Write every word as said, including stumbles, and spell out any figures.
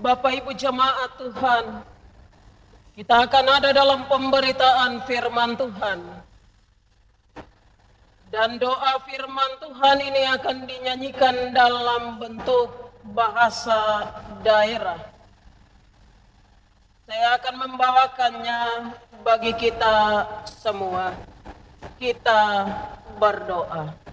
Bapak Ibu jemaat Tuhan, kita akan ada dalam pemberitaan firman Tuhan. Dan doa firman Tuhan ini akan dinyanyikan dalam bentuk bahasa daerah. Saya akan membawakannya bagi kita semua. Kita berdoa.